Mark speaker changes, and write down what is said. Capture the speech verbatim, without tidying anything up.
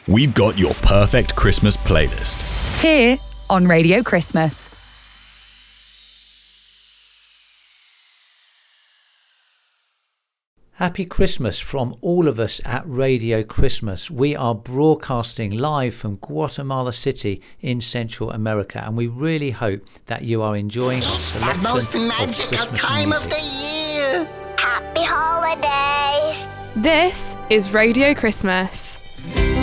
Speaker 1: we've got your perfect Christmas playlist.
Speaker 2: Here on Radio Christmas.
Speaker 3: Happy Christmas from all of us at Radio Christmas. We are broadcasting live from Guatemala City in Central America, and we really hope that you are enjoying our selection
Speaker 4: the most magical
Speaker 3: of Christmas
Speaker 4: time
Speaker 3: music.
Speaker 4: of the year.
Speaker 5: Happy holidays.
Speaker 6: This is Radio Christmas.